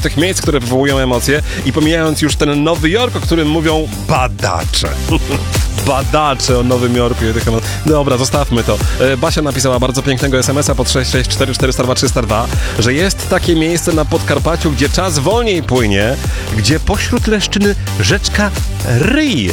tych miejsc, które wywołują emocje i pomijając już ten Nowy Jork, o którym mówią badacze. Badacze o Nowym Jorku. Dobra, zostawmy to. Basia napisała bardzo pięknego SMS-a pod 664 402 302, że jest takie miejsce na Podkarpaciu, gdzie czas wolniej płynie, gdzie pośród Leszczyny rzeczka Ryj